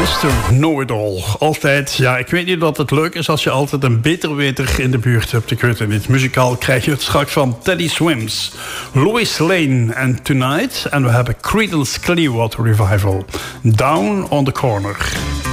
Mr. Know-it-all. Altijd, ja, ik weet niet dat het leuk is als je altijd een beter weter in de buurt hebt. Ik weet het niet. Muzikaal krijg je het straks van Teddy Swims, Louis Lane en Tonight. En we hebben Creedence Clearwater Revival, Down on the Corner.